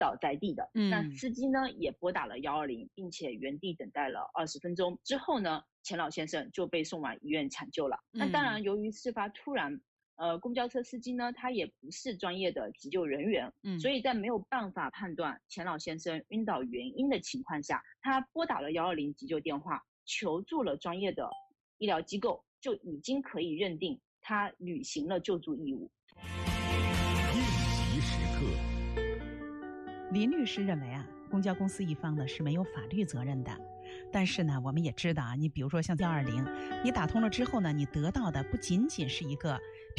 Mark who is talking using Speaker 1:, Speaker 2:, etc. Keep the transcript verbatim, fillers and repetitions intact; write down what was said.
Speaker 1: 倒在地的。
Speaker 2: 嗯，
Speaker 1: 那司机呢也拨打了一二零，并且原地等待了二十分钟之后呢，钱老先生就被送往医院抢救了。
Speaker 2: 嗯、
Speaker 1: 那当然，由于事发突然，呃，公交车司机呢他也不是专业的急救人员，
Speaker 2: 嗯，
Speaker 1: 所以在没有办法判断钱老先生晕倒原因的情况下，他拨打了一二零急救电话，求助了专业的医疗机构，就已经可以认定他履行了救助义务。
Speaker 3: 应急时刻，
Speaker 2: 林律师认为啊，公交公司一方呢是没有法律责任的。但是呢，我们也知道啊，你比如说像一二零，你打通了之后呢，你得到的不仅仅是一个